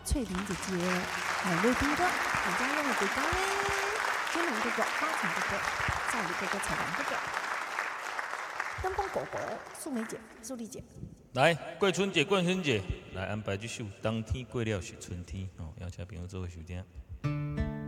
翠玲姐姐，陆宾哥，李家燕的哥哥呢，金龙哥哥，花城哥哥，少宇哥哥，彩兰哥哥，灯光狗狗，素梅姐，素丽姐。 来，过春节，来安排这首《当天过了是春天》哦，邀请朋友做伙收听。